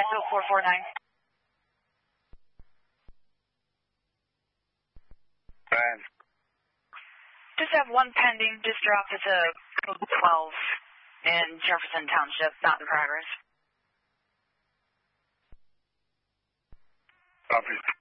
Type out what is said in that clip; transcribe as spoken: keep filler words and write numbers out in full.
Bravo four four nine. Ben. Just have one pending, just dropped at the code twelve in Jefferson Township, not in progress. Copy.